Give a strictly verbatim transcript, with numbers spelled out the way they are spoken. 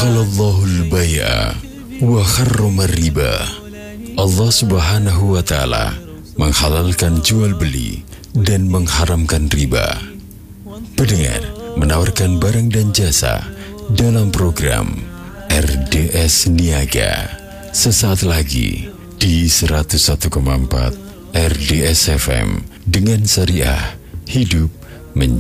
Ahallallahul bai'a wa harrama riba. Allah Subhanahu wa taala menghalalkan jual beli dan mengharamkan riba. Pendengar menawarkan barang dan jasa dalam program R D S Niaga. Sesaat lagi di seratus satu koma empat R D S F M dengan syariah hidup menjadi